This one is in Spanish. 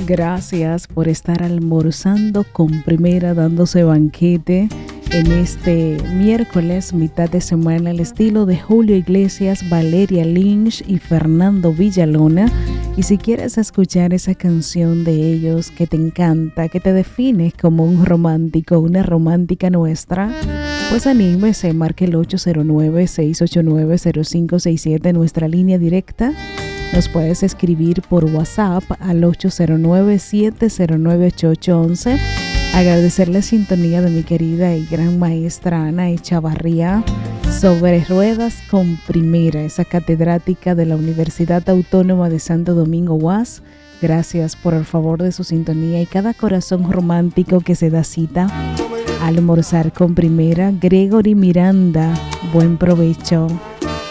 Gracias por estar almorzando con Primera, dándose banquete en este miércoles, mitad de semana, al estilo de Julio Iglesias, Valeria Lynch y Fernando Villalona. Y si quieres escuchar esa canción de ellos que te encanta, que te define como un romántico, una romántica nuestra, pues anímese, marque el 809-689-0567, nuestra línea directa. Nos puedes escribir por WhatsApp al 809-709-8811. Agradecer la sintonía de mi querida y gran maestra Ana Echavarría, sobre ruedas con Primera, esa catedrática de la Universidad Autónoma de Santo Domingo UAS. Gracias por el favor de su sintonía y cada corazón romántico que se da cita al almorzar con Primera. Gregory Miranda, buen provecho.